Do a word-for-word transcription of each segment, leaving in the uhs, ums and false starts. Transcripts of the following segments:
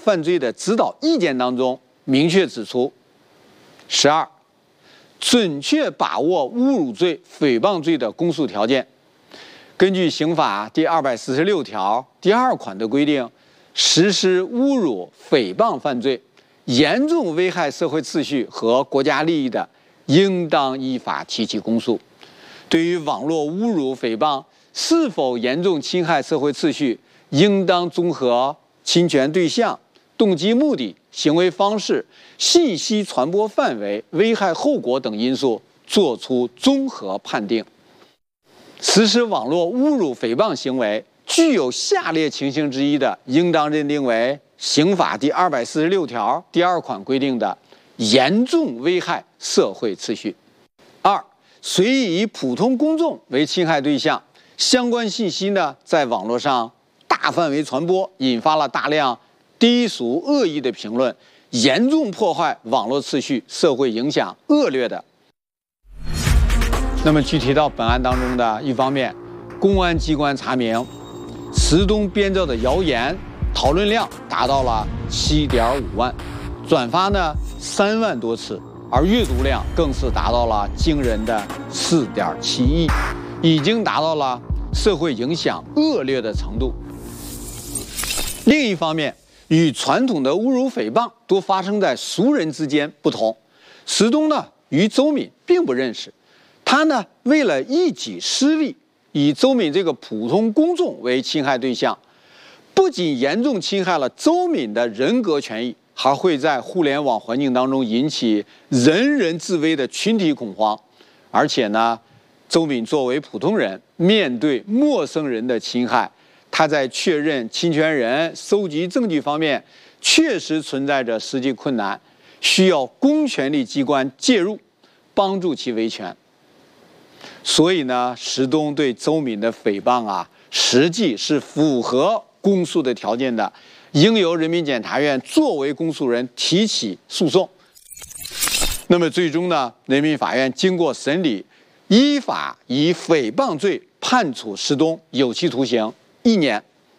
犯罪的指导意见当中明确指出。十二，准确把握侮辱罪、诽谤罪的公诉条件。根据刑法第二百四十六条第二款的规定，实施侮辱、诽谤犯罪，严重危害社会秩序和国家利益的，应当依法提起公诉。对于网络侮辱、诽谤是否严重侵害社会秩序，应当综合侵权对象、动机目的、行为方式、信息传播范围、危害后果等因素作出综合判定。实施网络侮辱、诽谤行为具有下列情形之一的，应当认定为刑法第二百四十六条第二款规定的严重危害社会秩序。二，随意以普通公众为侵害对象，相关信息呢在网络上大范围传播，引发了大量低俗恶意的评论，严重破坏网络秩序，社会影响恶劣的。那么具体到本案当中的一方面，公安机关查明，石东编造的谣言讨论量达到了七点五万，转发呢三万多次，而阅读量更是达到了惊人的四点七亿，已经达到了社会影响恶劣的程度。另一方面，与传统的侮辱诽谤都发生在熟人之间不同，石东呢与周敏并不认识，他呢为了一己私利，以周敏这个普通公众为侵害对象，不仅严重侵害了周敏的人格权益，还会在互联网环境当中引起人人自危的群体恐慌。而且呢，周敏作为普通人，面对陌生人的侵害，他在确认侵权人、收集证据方面确实存在着实际困难，需要公权力机关介入，帮助其维权。所以呢，石东对周敏的诽谤啊，实际是符合公诉的条件的，应由人民检察院作为公诉人提起诉讼。那么最终呢，人民法院经过审理，依法以诽谤罪判处石东有期徒刑一年。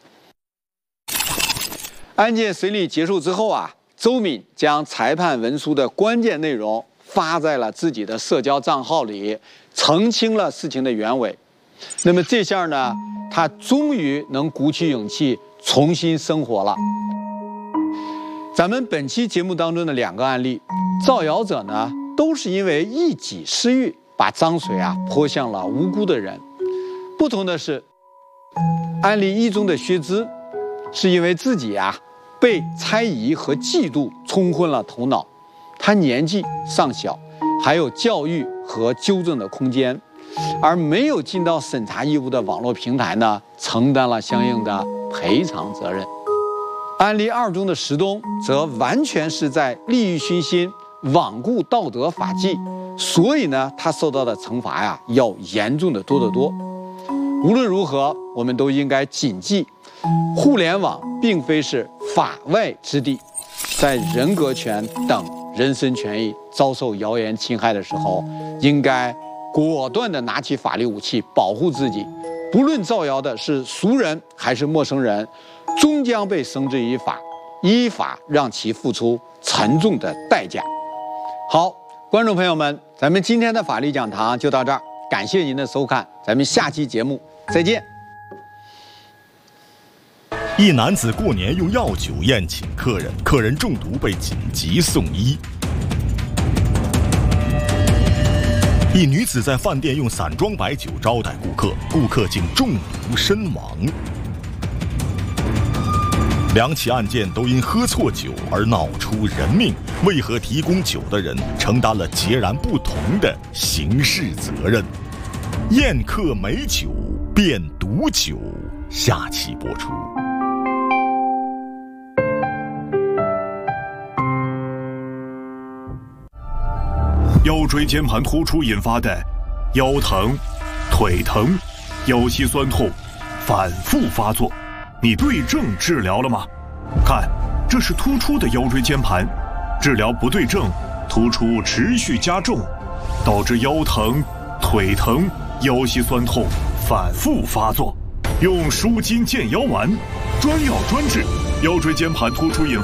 案件审理结束之后啊，周敏将裁判文书的关键内容发在了自己的社交账号里，澄清了事情的原委。那么这下呢，他终于能鼓起勇气重新生活了。咱们本期节目当中的两个案例，造谣者呢都是因为一己私欲，把脏水啊泼向了无辜的人。不同的是，案例一中的薛之，是因为自己啊被猜疑和嫉妒冲昏了头脑，他年纪尚小，还有教育和纠正的空间，而没有尽到审查义务的网络平台呢，承担了相应的赔偿责任。案例二中的石东则完全是在利欲熏心，罔顾道德法纪，所以呢，他受到的惩罚呀要严重的多得多。无论如何，我们都应该谨记，互联网并非是法外之地，在人格权等人身权益遭受谣言侵害的时候，应该果断地拿起法律武器保护自己。不论造谣的是熟人还是陌生人，终将被绳之以法，依法让其付出沉重的代价。好，观众朋友们，咱们今天的法律讲堂就到这儿，感谢您的收看，咱们下期节目再见。 一男子过年用药酒宴请客人，客人中毒被紧急送医。一女子在饭店用散装白酒招待顾客，顾客竟中毒身亡。两起案件都因喝错酒而闹出人命，为何提供酒的人承担了截然不同的刑事责任？宴客美酒变毒酒，下期播出。 腰椎间盘突出引发的腰疼、腿疼、腰膝酸痛反复发作，你对症治疗了吗？看，这是突出的腰椎间盘，治疗不对症，突出持续加重，导致腰疼、腿疼、腰膝酸痛反复发作。用舒筋健腰丸，专药专治腰椎间盘突出引发